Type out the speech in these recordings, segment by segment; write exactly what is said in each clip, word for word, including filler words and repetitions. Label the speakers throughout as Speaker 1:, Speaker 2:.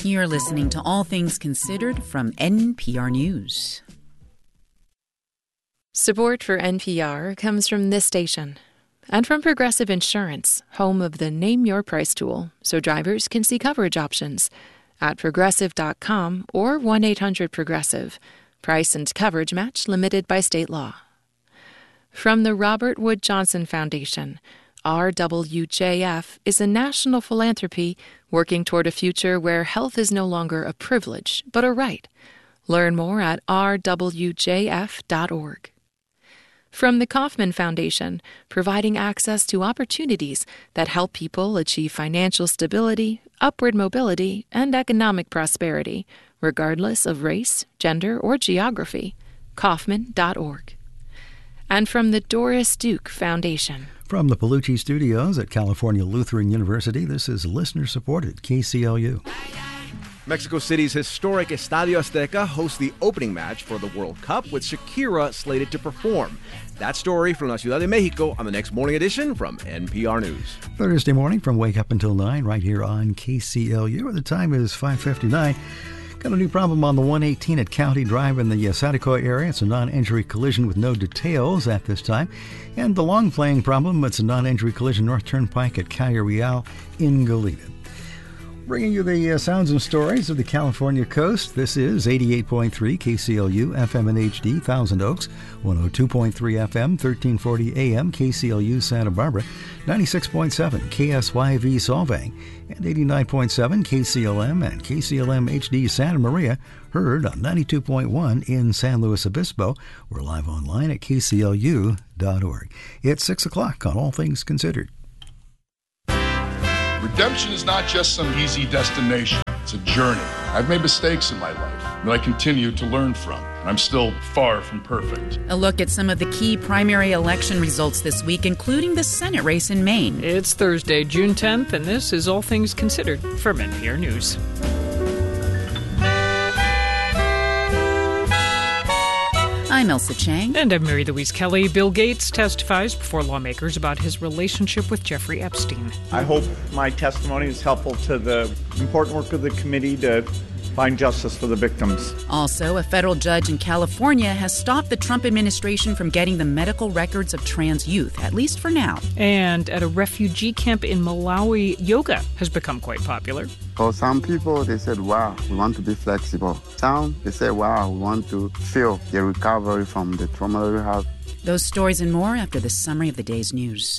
Speaker 1: You're listening to All Things Considered from N P R News.
Speaker 2: Support for N P R comes from this station and from Progressive Insurance, home of the Name Your Price tool, so drivers can see coverage options at progressive dot com or one eight hundred progressive. Price and coverage match limited by state law. From the Robert Wood Johnson Foundation, R W J F is a national philanthropy working toward a future where health is no longer a privilege, but a right. Learn more at r w j f dot org. From the Kauffman Foundation, providing access to opportunities that help people achieve financial stability, upward mobility, and economic prosperity, regardless of race, gender, or geography. Kauffman dot org. And from the Doris Duke Foundation.
Speaker 3: From the Palucci Studios at California Lutheran University, this is listener-supported K C L U.
Speaker 4: Mexico City's historic Estadio Azteca hosts the opening match for the World Cup with Shakira slated to perform. That story from La Ciudad de Mexico on the next morning edition from N P R News.
Speaker 3: Thursday morning from Wake Up Until nine right here on K C L U. The time is five fifty-nine. Got a new problem on the one eighteen at County Drive in the Saticoy area. It's a non-injury collision with no details at this time. And the long-playing problem, it's a non-injury collision North Turnpike at Calle Real in Goleta. Bringing you the uh, sounds and stories of the California coast. This is eighty-eight point three K C L U, F M and H D, Thousand Oaks, one oh two point three F M, thirteen forty A M, K C L U, Santa Barbara, ninety-six point seven K S Y V, Solvang, and eighty-nine point seven K C L M and K C L M H D, Santa Maria, heard on ninety-two point one in San Luis Obispo. We're live online at k c l u dot org. It's six o'clock on All Things Considered.
Speaker 5: Redemption is not just some easy destination. It's a journey. I've made mistakes in my life that I continue to learn from. I'm still far from perfect.
Speaker 1: A look at some of the key primary election results this week, including the Senate race in Maine.
Speaker 6: It's Thursday, June tenth, and this is All Things Considered from N P R News.
Speaker 1: I'm Elsa Chang.
Speaker 6: And I'm Mary Louise Kelly. Bill Gates testifies before lawmakers about his relationship with Jeffrey Epstein.
Speaker 7: I hope my testimony is helpful to the important work of the committee to find justice for the victims.
Speaker 1: Also, a federal judge in California has stopped the Trump administration from getting the medical records of trans youth, at least for now.
Speaker 6: And at a refugee camp in Malawi, yoga has become quite popular.
Speaker 8: For some people, they said, wow, we want to be flexible. Some, they said, wow, we want to feel the recovery from the trauma that we have.
Speaker 1: Those stories and more after the summary of the day's news.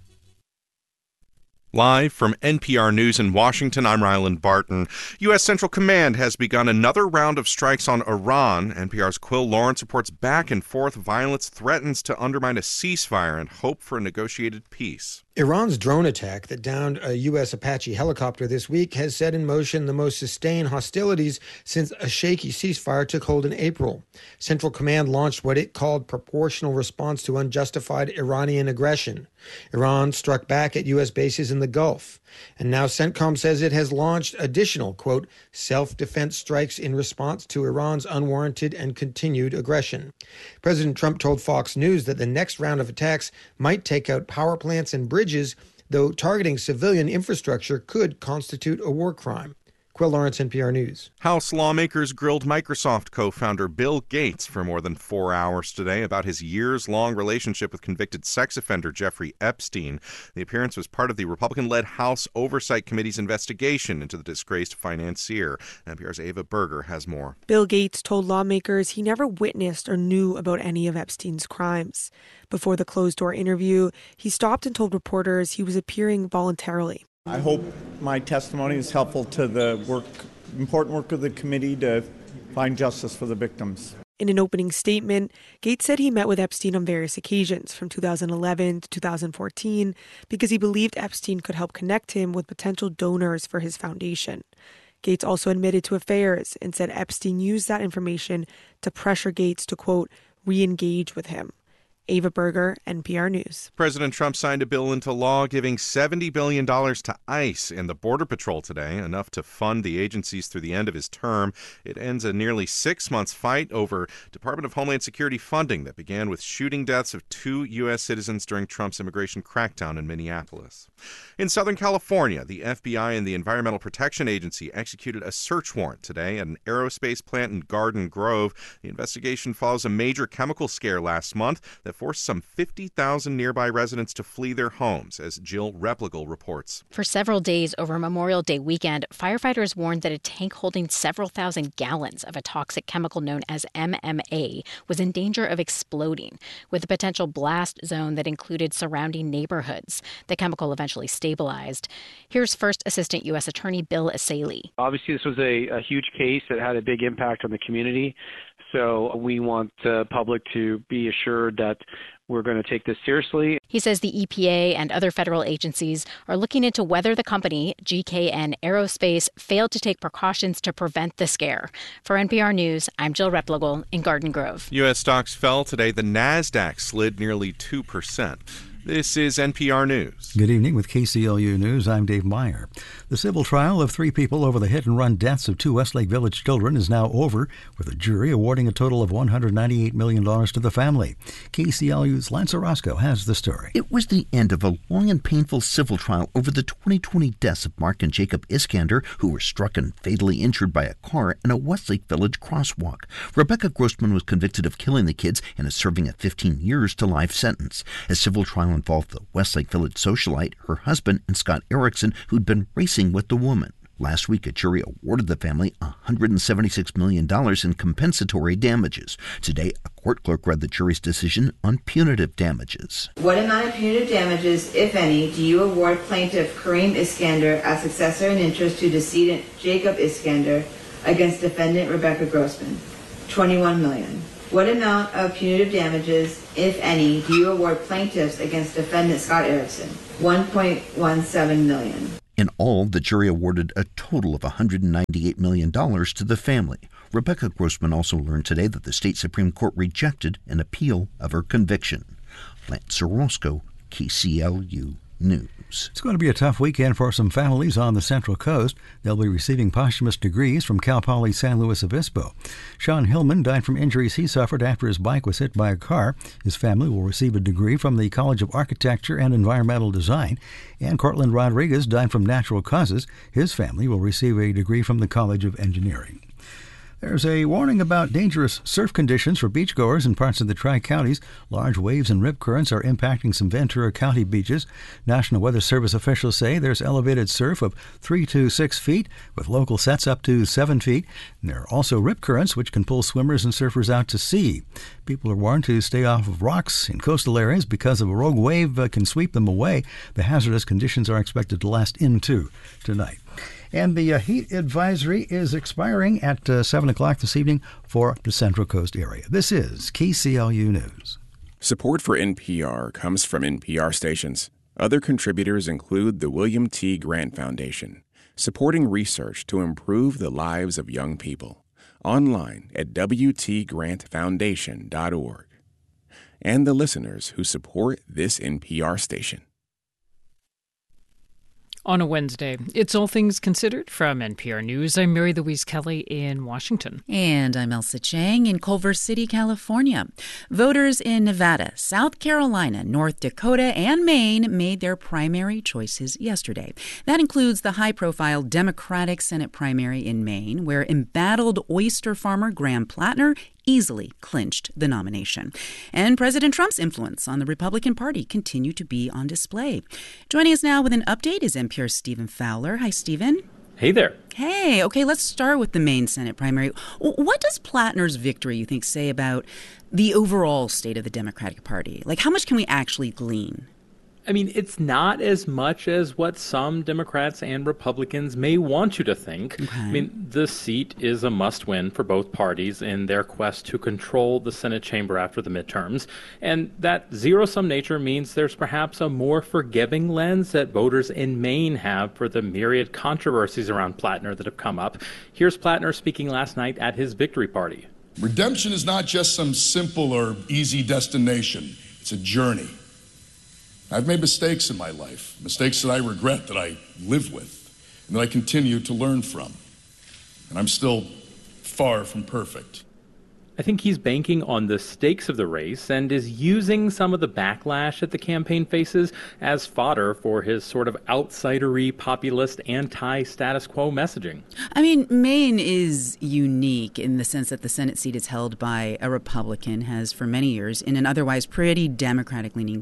Speaker 9: Live from N P R News in Washington, I'm Ryland Barton. U S. Central Command has begun another round of strikes on Iran. N P R's Quill Lawrence reports back and forth violence threatens to undermine a ceasefire and hope for a negotiated peace.
Speaker 10: Iran's drone attack that downed a U S. Apache helicopter this week has set in motion the most sustained hostilities since a shaky ceasefire took hold in April. Central Command launched what it called proportional response to unjustified Iranian aggression. Iran struck back at U S bases in the Gulf. And now CENTCOM says it has launched additional, quote, self-defense strikes in response to Iran's unwarranted and continued aggression. President Trump told Fox News that the next round of attacks might take out power plants and bridges, though targeting civilian infrastructure could constitute a war crime. Quill Lawrence, N P R News.
Speaker 9: House lawmakers grilled Microsoft co-founder Bill Gates for more than four hours today about his years-long relationship with convicted sex offender Jeffrey Epstein. The appearance was part of the Republican-led House Oversight Committee's investigation into the disgraced financier. N P R's Ava Berger has more.
Speaker 11: Bill Gates told lawmakers he never witnessed or knew about any of Epstein's crimes. Before the closed-door interview, he stopped and told reporters he was appearing voluntarily.
Speaker 7: I hope my testimony is helpful to the work, important work of the committee to find justice for the victims.
Speaker 11: In an opening statement, Gates said he met with Epstein on various occasions from two thousand eleven to two thousand fourteen because he believed Epstein could help connect him with potential donors for his foundation. Gates also admitted to affairs and said Epstein used that information to pressure Gates to, quote, re-engage with him. Ava Berger, N P R News.
Speaker 9: President Trump signed a bill into law giving seventy billion dollars to ICE and the Border Patrol today, enough to fund the agencies through the end of his term. It ends a nearly six months fight over Department of Homeland Security funding that began with shooting deaths of two U S citizens during Trump's immigration crackdown in Minneapolis. In Southern California, the F B I and the Environmental Protection Agency executed a search warrant today at an aerospace plant in Garden Grove. The investigation follows a major chemical scare last month that forced some fifty thousand nearby residents to flee their homes, as Jill Replogle reports.
Speaker 12: For several days over Memorial Day weekend, firefighters warned that a tank holding several thousand gallons of a toxic chemical known as M M A was in danger of exploding, with a potential blast zone that included surrounding neighborhoods. The chemical eventually stabilized. Here's First Assistant U S Attorney Bill Asaley.
Speaker 13: Obviously, this was a, a huge case that had a big impact on the community. So we want the public to be assured that we're going to take this seriously.
Speaker 12: He says the E P A and other federal agencies are looking into whether the company, G K N Aerospace, failed to take precautions to prevent the scare. For N P R News, I'm Jill Replogle in Garden Grove.
Speaker 9: U S stocks fell today. The NASDAQ slid nearly two percent. This is N P R News.
Speaker 3: Good evening with K C L U News. I'm Dave Meyer. The civil trial of three people over the hit-and-run deaths of two Westlake Village children is now over, with a jury awarding a total of one hundred ninety-eight million dollars to the family. K C L U's Lance Orozco has the story.
Speaker 14: It was the end of a long and painful civil trial over the twenty twenty deaths of Mark and Jacob Iskander, who were struck and fatally injured by a car in a Westlake Village crosswalk. Rebecca Grossman was convicted of killing the kids and is serving a fifteen years to life sentence. A civil trial involved the Westlake Village socialite, her husband, and Scott Erickson, who'd been racing with the woman. Last week, a jury awarded the family one hundred seventy-six million dollars in compensatory damages. Today, a court clerk read the jury's decision on punitive damages.
Speaker 15: What amount of punitive damages, if any, do you award plaintiff Kareem Iskander as successor in interest to decedent Jacob Iskander against defendant Rebecca Grossman? twenty-one million dollars. What amount of punitive damages, if any, do you award plaintiffs against defendant Scott Erickson? one point one seven million dollars.
Speaker 14: In all, the jury awarded a total of one hundred ninety-eight million dollars to the family. Rebecca Grossman also learned today that the state Supreme Court rejected an appeal of her conviction. Lance Orozco, K C L U News.
Speaker 3: It's going to be a tough weekend for some families on the Central Coast. They'll be receiving posthumous degrees from Cal Poly San Luis Obispo. Sean Hillman died from injuries he suffered after his bike was hit by a car. His family will receive a degree from the College of Architecture and Environmental Design. And Cortland Rodriguez died from natural causes. His family will receive a degree from the College of Engineering. There's a warning about dangerous surf conditions for beachgoers in parts of the Tri-Counties. Large waves and rip currents are impacting some Ventura County beaches. National Weather Service officials say there's elevated surf of three to six feet, with local sets up to seven feet. And there are also rip currents, which can pull swimmers and surfers out to sea. People are warned to stay off of rocks in coastal areas because of a rogue wave uh, can sweep them away. The hazardous conditions are expected to last into tonight. And the uh, heat advisory is expiring at uh, seven o'clock this evening for the Central Coast area. This is K C L U News.
Speaker 16: Support for N P R comes from N P R stations. Other contributors include the William T. Grant Foundation, supporting research to improve the lives of young people. Online at w t grant foundation dot org. And the listeners who support this N P R station.
Speaker 6: On a Wednesday, it's All Things Considered from N P R News. I'm Mary Louise Kelly in Washington.
Speaker 1: And I'm Elsa Chang in Culver City, California. Voters in Nevada, South Carolina, North Dakota, and Maine made their primary choices yesterday. That includes the high-profile Democratic Senate primary in Maine, where embattled oyster farmer Graham Plattner easily clinched the nomination. And President Trump's influence on the Republican Party continued to be on display. Joining us now with an update is N P R's Stephen Fowler. Hi, Stephen.
Speaker 17: Hey there.
Speaker 1: Hey, okay, let's start with the Maine Senate primary. What does Plattner's victory, you think, say about the overall state of the Democratic Party? Like, how much can we actually glean?
Speaker 17: I mean, it's not as much as what some Democrats and Republicans may want you to think. Okay. I mean, the seat is a must-win for both parties in their quest to control the Senate chamber after the midterms. And that zero-sum nature means there's perhaps a more forgiving lens that voters in Maine have for the myriad controversies around Plattner that have come up. Here's Plattner speaking last night at his victory party.
Speaker 5: Redemption is not just some simple or easy destination. It's a journey. I've made mistakes in my life, mistakes that I regret, that I live with, and that I continue to learn from. And I'm still far from perfect.
Speaker 17: I think he's banking on the stakes of the race and is using some of the backlash that the campaign faces as fodder for his sort of outsidery, populist, anti-status quo messaging.
Speaker 1: I mean, Maine is unique in the sense that the Senate seat is held by a Republican, has for many years, in an otherwise pretty Democratic-leaning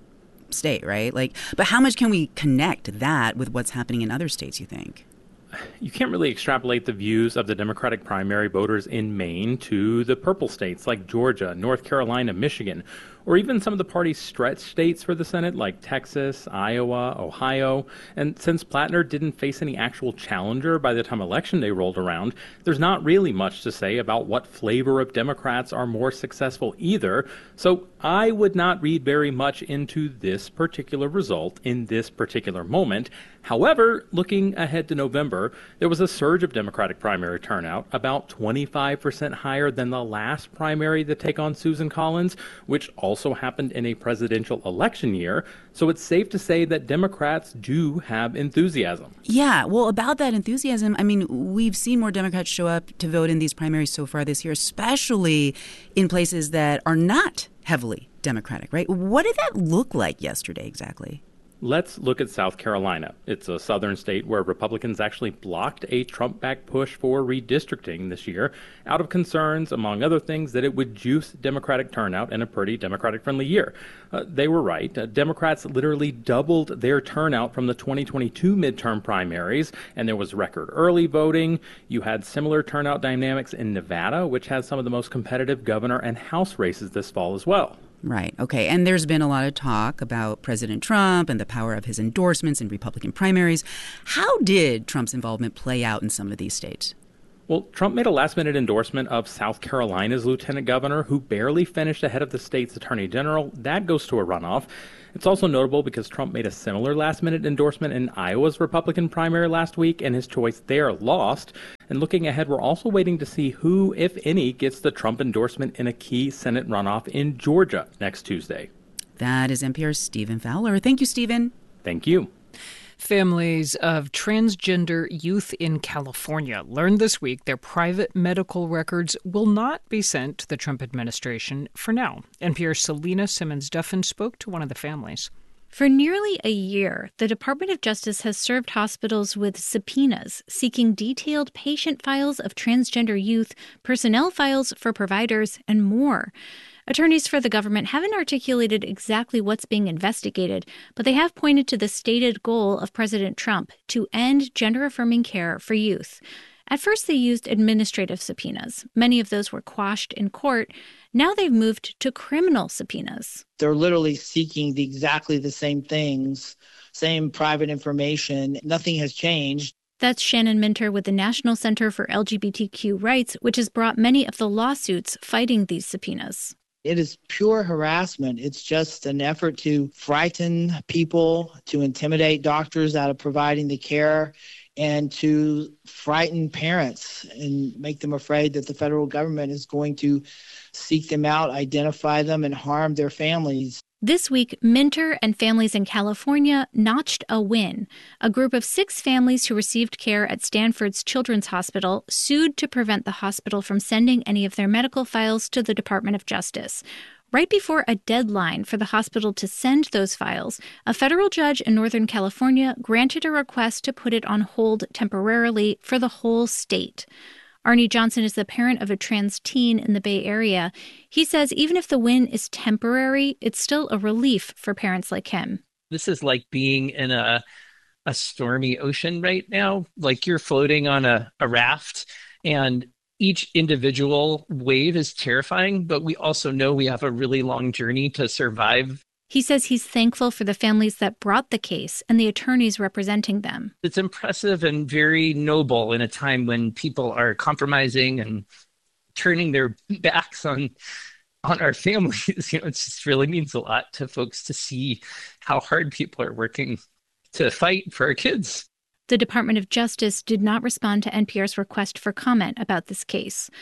Speaker 1: state, right? Like, but how much can we connect that with what's happening in other states, you think?
Speaker 17: You can't really extrapolate the views of the Democratic primary voters in Maine to the purple states like Georgia, North Carolina, Michigan, or even some of the party's stretch states for the Senate like Texas, Iowa, Ohio. And since Plattner didn't face any actual challenger by the time Election Day rolled around, there's not really much to say about what flavor of Democrats are more successful either. So I would not read very much into this particular result in this particular moment. However, looking ahead to November, there was a surge of Democratic primary turnout, about twenty-five percent higher than the last primary to take on Susan Collins, which also happened in a presidential election year. So it's safe to say that Democrats do have enthusiasm.
Speaker 1: Yeah, well, about that enthusiasm, I mean, we've seen more Democrats show up to vote in these primaries so far this year, especially in places that are not heavily Democratic, right? What did that look like yesterday exactly?
Speaker 17: Let's look at South Carolina. It's a southern state where Republicans actually blocked a Trump-backed push for redistricting this year out of concerns, among other things, that it would juice Democratic turnout in a pretty Democratic-friendly year. Uh, they were right. Uh, Democrats literally doubled their turnout from the twenty twenty-two midterm primaries, and there was record early voting. You had similar turnout dynamics in Nevada, which has some of the most competitive governor and House races this fall as well.
Speaker 1: Right. Okay. And there's been a lot of talk about President Trump and the power of his endorsements in Republican primaries. How did Trump's involvement play out in some of these states?
Speaker 17: Well, Trump made a last-minute endorsement of South Carolina's lieutenant governor, who barely finished ahead of the state's attorney general. That goes to a runoff. It's also notable because Trump made a similar last-minute endorsement in Iowa's Republican primary last week, and his choice there lost. And looking ahead, we're also waiting to see who, if any, gets the Trump endorsement in a key Senate runoff in Georgia next Tuesday.
Speaker 1: That is N P R's Stephen Fowler. Thank you, Stephen.
Speaker 17: Thank you.
Speaker 6: Families of transgender youth in California learned this week their private medical records will not be sent to the Trump administration for now. N P R's Selena Simmons-Duffin spoke to one of the families.
Speaker 18: For nearly a year, the Department of Justice has served hospitals with subpoenas seeking detailed patient files of transgender youth, personnel files for providers, and more. Attorneys for the government haven't articulated exactly what's being investigated, but they have pointed to the stated goal of President Trump to end gender-affirming care for youth. At first, they used administrative subpoenas. Many of those were quashed in court. Now they've moved to criminal subpoenas.
Speaker 19: They're literally seeking the, exactly the same things, same private information. Nothing has changed.
Speaker 18: That's Shannon Minter with the National Center for L G B T Q Rights, which has brought many of the lawsuits fighting these subpoenas.
Speaker 19: It is pure harassment. It's just an effort to frighten people, to intimidate doctors out of providing the care, and to frighten parents and make them afraid that the federal government is going to seek them out, identify them, and harm their families.
Speaker 18: This week, Minter and families in California notched a win. A group of six families who received care at Stanford's Children's Hospital sued to prevent the hospital from sending any of their medical files to the Department of Justice. Right before a deadline for the hospital to send those files, a federal judge in Northern California granted a request to put it on hold temporarily for the whole state. Arnie Johnson is the parent of a trans teen in the Bay Area. He says even if the win is temporary, it's still a relief for parents like him.
Speaker 20: This is like being in a a stormy ocean right now. Like you're floating on a, a raft, and each individual wave is terrifying, but we also know we have a really long journey to survive.
Speaker 18: He says he's thankful for the families that brought the case and the attorneys representing them.
Speaker 20: It's impressive and very noble in a time when people are compromising and turning their backs on on our families. You know, it just really means a lot to folks to see how hard people are working to fight for our kids.
Speaker 18: The Department of Justice did not respond to N P R's request for comment about this case.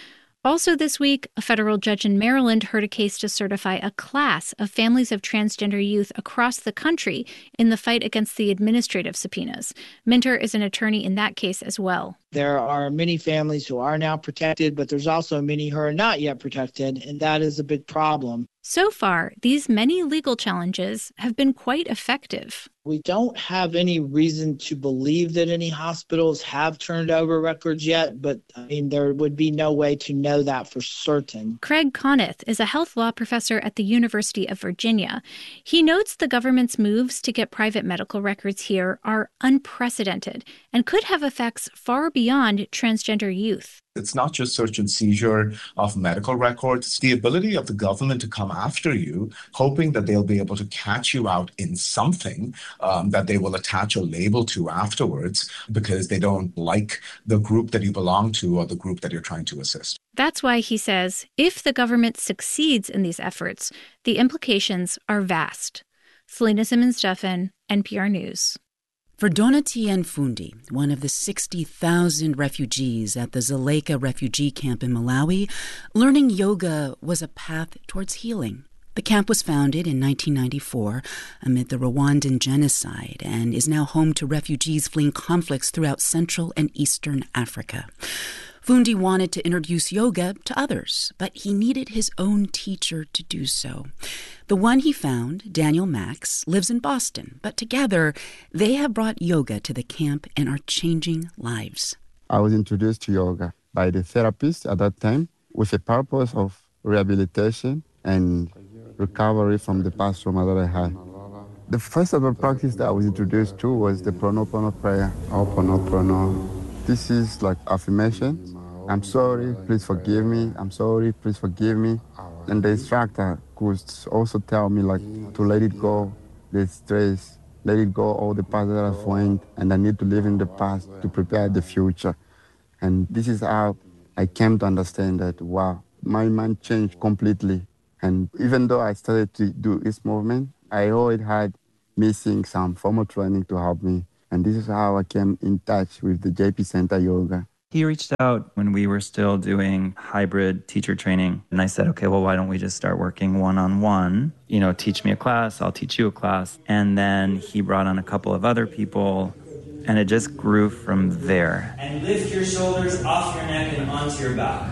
Speaker 18: Also this week, a federal judge in Maryland heard a case to certify a class of families of transgender youth across the country in the fight against the administrative subpoenas. Minter is an attorney in that case as well.
Speaker 19: There are many families who are now protected, but there's also many who are not yet protected, and that is a big problem.
Speaker 18: So far, these many legal challenges have been quite effective.
Speaker 19: We don't have any reason to believe that any hospitals have turned over records yet, but I mean, there would be no way to know that for certain.
Speaker 18: Craig Conniff is a health law professor at the University of Virginia. He notes the government's moves to get private medical records here are unprecedented and could have effects far beyond transgender youth.
Speaker 21: It's not just search and seizure of medical records. It's the ability of the government to come after you, hoping that they'll be able to catch you out in something um, that they will attach a label to afterwards because they don't like the group that you belong to or the group that you're trying to assist.
Speaker 18: That's why he says if the government succeeds in these efforts, the implications are vast. Selena Simmons-Duffin, N P R News.
Speaker 1: For Donatien Fundi, one of the sixty thousand refugees at the Dzaleka refugee camp in Malawi, learning yoga was a path towards healing. The camp was founded in nineteen ninety-four amid the Rwandan genocide and is now home to refugees fleeing conflicts throughout Central and Eastern Africa. Fundi wanted to introduce yoga to others, but he needed his own teacher to do so. The one he found, Daniel Max, lives in Boston, but together they have brought yoga to the camp and are changing lives.
Speaker 8: I was introduced to yoga by the therapist at that time with the purpose of rehabilitation and recovery from the past trauma that I had. The first ever practice that I was introduced to was the Ho'oponopono prayer. Ho'oponopono. This is like affirmation. I'm sorry, please forgive me. I'm sorry, please forgive me. And the instructor could also tell me like to let it go, the stress, let it go, all the past that I've went, and I need to live in the past to prepare the future. And this is how I came to understand that, wow, my mind changed completely. And even though I started to do this movement, I always had missing some formal training to help me. And this is how I came in touch with the J P Center Yoga.
Speaker 22: He reached out when we were still doing hybrid teacher training. And I said, okay, well, why don't we just start working one-on-one? You know, teach me a class, I'll teach you a class. And then he brought on a couple of other people, and it just grew from there.
Speaker 23: And lift your shoulders off your neck and onto your back.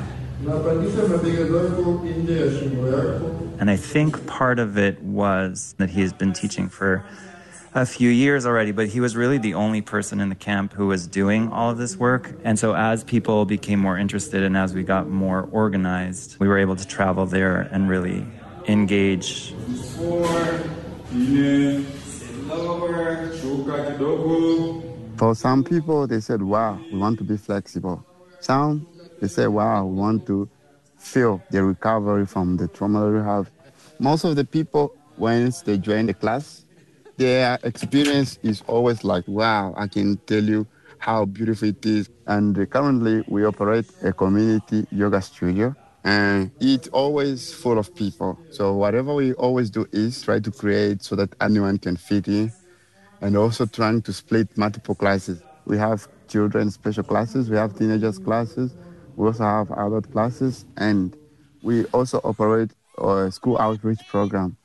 Speaker 22: And I think part of it was that he has been teaching for a few years already, but he was really the only person in the camp who was doing all of this work. And so as people became more interested and as we got more organized, we were able to travel there and really engage.
Speaker 8: For some people, they said, wow, we want to be flexible. Some, they said, wow, we want to feel the recovery from the trauma that we have. Most of the people, once they join the class, their experience is always like, wow, I can tell you how beautiful it is. And currently, we operate a community yoga studio, and it's always full of people. So whatever we always do is try to create so that anyone can fit in, and also trying to split multiple classes. We have children's special classes, we have teenagers classes, we also have adult classes, and we also operate a school outreach program.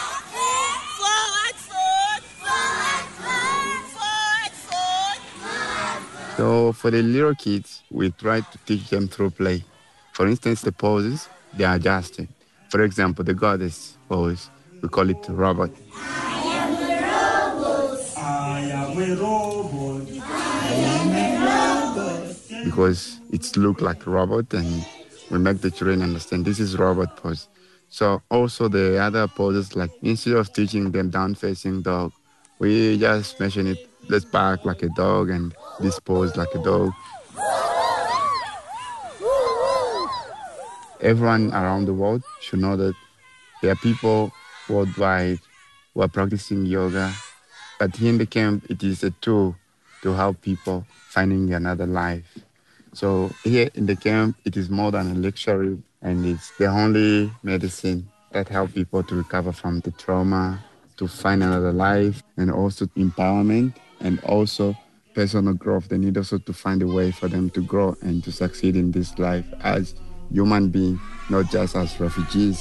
Speaker 8: So for the little kids, we try to teach them through play. For instance, the poses, they are adjusted. For example, the goddess pose, we call it robot.
Speaker 23: I am a robot. I am a robot. I am a robot.
Speaker 8: Because it's look like a robot, and we make the children understand this is robot pose. So also the other poses, like instead of teaching them down-facing dog, we just mention it, let's bark like a dog and this pose like a dog. Everyone around the world should know that there are people worldwide who are practicing yoga. But here in the camp, it is a tool to help people finding another life. So here in the camp, it is more than a luxury, and it's the only medicine that helps people to recover from the trauma, to find another life, and also empowerment, and also personal growth. They need also to find a way for them to grow and to succeed in this life as human beings, not just as refugees.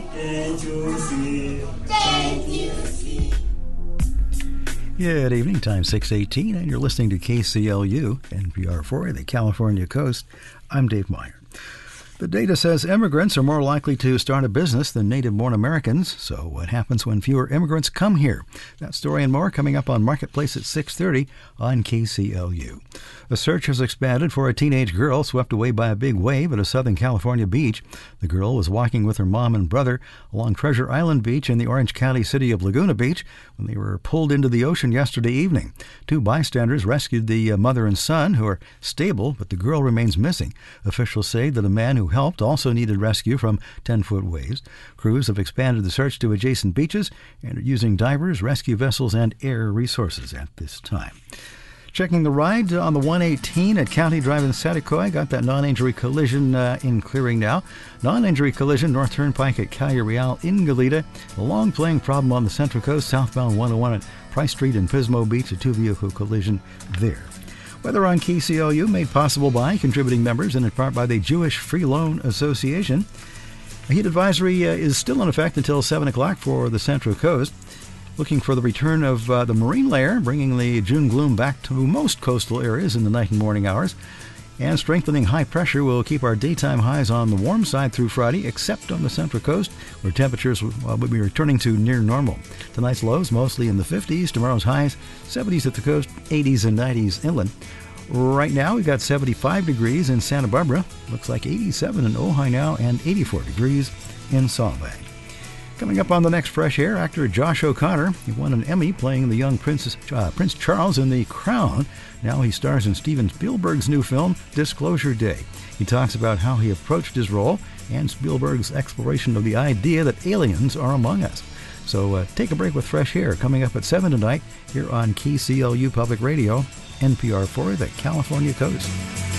Speaker 3: Good evening, time six eighteen, and you're listening to K C L U, N P R for the California Coast. I'm Dave Meyer. The data says immigrants are more likely to start a business than native-born Americans. So what happens when fewer immigrants come here? That story and more coming up on Marketplace at six thirty on K C L U. A search has expanded for a teenage girl swept away by a big wave at a Southern California beach. The girl was walking with her mom and brother along Treasure Island Beach in the Orange County city of Laguna Beach when they were pulled into the ocean yesterday evening. Two bystanders rescued the uh, mother and son, who are stable, but the girl remains missing. Officials say that a man who helped also needed rescue from ten-foot waves. Crews have expanded the search to adjacent beaches and are using divers, rescue vessels, and air resources at this time. Checking the ride on the one eighteen at County Drive in Saticoy. Got that non-injury collision uh, in clearing now. Non-injury collision, North Turnpike at Calle Real in Goleta. A long playing problem on the Central Coast, southbound one oh one at Price Street and Pismo Beach. A two-vehicle collision there. Weather on K C L U made possible by contributing members and in part by the Jewish Free Loan Association. A heat advisory uh, is still in effect until seven o'clock for the Central Coast. Looking for the return of uh, the marine layer, bringing the June gloom back to most coastal areas in the night and morning hours. And strengthening high pressure will keep our daytime highs on the warm side through Friday, except on the Central Coast, where temperatures will be returning to near normal. Tonight's lows mostly in the fifties, tomorrow's highs seventies at the coast, eighties and nineties inland. Right now, we've got seventy-five degrees in Santa Barbara. Looks like eighty-seven in Ojai now, and eighty-four degrees in Salt Lake. Coming up on the next Fresh Air, actor Josh O'Connor. He won an Emmy playing the young Princess, uh, Prince Charles in The Crown. Now he stars in Steven Spielberg's new film, Disclosure Day. He talks about how he approached his role and Spielberg's exploration of the idea that aliens are among us. So uh, take a break with Fresh Air coming up at seven tonight here on K C L U Public Radio, N P R for the California Coast.